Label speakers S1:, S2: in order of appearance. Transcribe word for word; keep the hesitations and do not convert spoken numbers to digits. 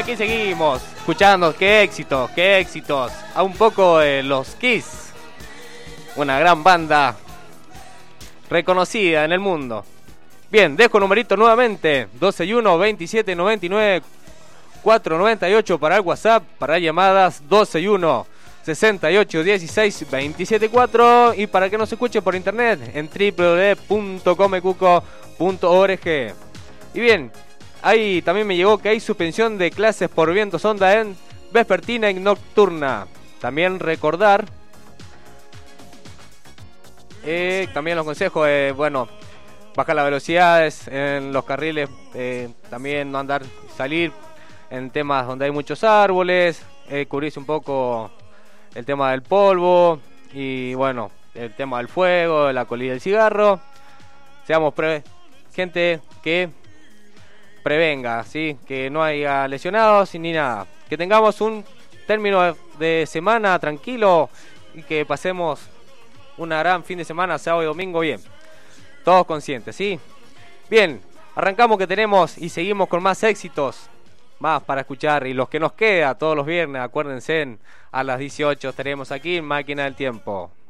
S1: aquí seguimos escuchando. Qué éxitos, qué éxitos. A un poco de los Kiss, una gran banda reconocida en el mundo. Bien, dejo numerito nuevamente: doce y uno, veintisiete noventa y nueve, cuatrocientos noventa y ocho para el WhatsApp, para llamadas doce y uno, sesenta y ocho, dieciséis, veintisiete cuatro, y para que nos escuche por internet en doble u doble u doble u punto comecuco punto org. Y bien, ahí también me llegó que hay suspensión de clases por vientos onda en vespertina y nocturna. También recordar, eh, también los consejos, eh, bueno, bajar las velocidades en los carriles, eh, también no andar, salir en temas donde hay muchos árboles, eh, cubrirse un poco el tema del polvo y bueno, el tema del fuego, de la colilla del cigarro. Seamos pre gente que prevenga, ¿sí? Que no haya lesionados ni nada. Que tengamos un término de semana tranquilo y que pasemos una gran fin de semana, sábado y domingo, bien. Todos conscientes, ¿sí? Bien, arrancamos que tenemos y seguimos con más éxitos, más para escuchar. Y los que nos queda todos los viernes, acuérdense, a las dieciocho estaremos aquí en Máquina del Tiempo.